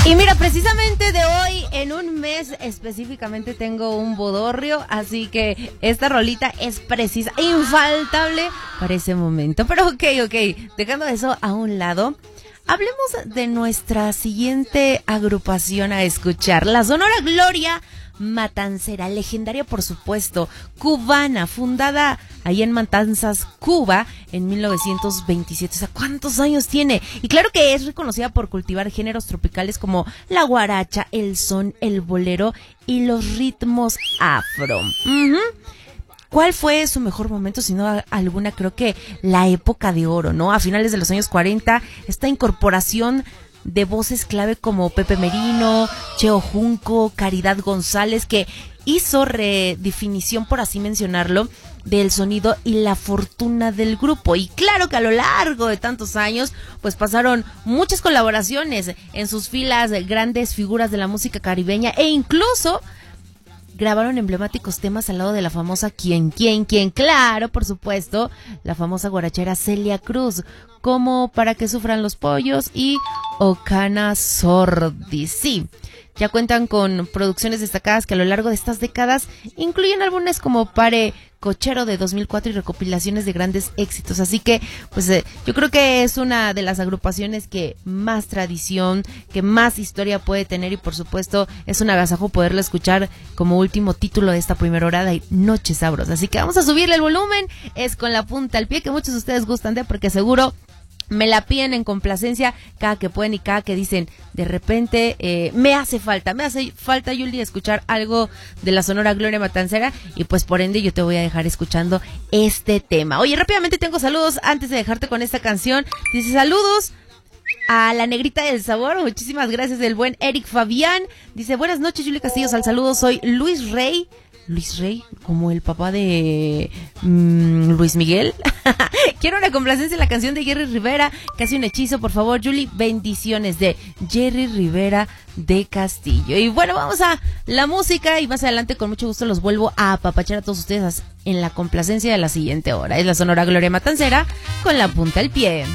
Y mira, precisamente de hoy, en un mes específicamente, tengo un bodorrio, así que esta rolita es precisa, infaltable para ese momento. Pero ok, dejando eso a un lado, hablemos de nuestra siguiente agrupación a escuchar, la Sonora Gloria Matancera, legendaria por supuesto, cubana, fundada ahí en Matanzas, Cuba, en 1927. O sea, ¿cuántos años tiene? Y claro que es reconocida por cultivar géneros tropicales como la guaracha, el son, el bolero y los ritmos afro. ¿Cuál fue su mejor momento? Si no alguna, creo que la época de oro, ¿no? A finales de los años 40, esta incorporación de voces clave como Pepe Merino, Cheo Junco, Caridad González, que hizo redefinición, por así mencionarlo, del sonido y la fortuna del grupo. Y claro que a lo largo de tantos años, pues pasaron muchas colaboraciones en sus filas, grandes figuras de la música caribeña, e incluso grabaron emblemáticos temas al lado de la famosa ¿Quién? Claro, por supuesto, la famosa guarachera Celia Cruz, como Para que sufran los pollos y Ocana Sordi. Sí, ya cuentan con producciones destacadas que a lo largo de estas décadas incluyen álbumes como Pare Cochero de 2004 y recopilaciones de grandes éxitos. Así que, pues yo creo que es una de las agrupaciones que más tradición, que más historia puede tener, y por supuesto es un agasajo poderla escuchar como último título de esta primera hora de Noche Sabrosa. Así que vamos a subirle el volumen, es Con la Punta al Pie, que muchos de ustedes gustan de, porque seguro me la piden en complacencia cada que pueden y cada que dicen, de repente me hace falta, Yuli, escuchar algo de la Sonora Gloria Matancera, y pues por ende yo te voy a dejar escuchando este tema. Oye, rápidamente tengo saludos antes de dejarte con esta canción. Dice saludos a la Negrita del Sabor, muchísimas gracias, del buen Eric Fabián. Dice, buenas noches, Yuli Castillos, al saludo, soy Luis Rey, como el papá de Luis Miguel. Quiero una complacencia en la canción de Jerry Rivera, Casi un hechizo, por favor, Julie. Bendiciones, de Jerry Rivera de Castillo. Y bueno, vamos a la música, y más adelante con mucho gusto los vuelvo a apapachar a todos ustedes en la complacencia de la siguiente hora. Es la Sonora Gloria Matancera, Con la Punta al Pie.